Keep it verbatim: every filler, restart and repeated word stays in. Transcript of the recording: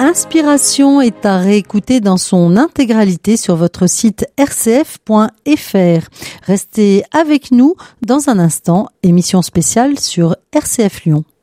Inspiration est à réécouter dans son intégralité sur votre site r c f point f r. Restez avec nous dans un instant, émission spéciale sur R C F Lyon.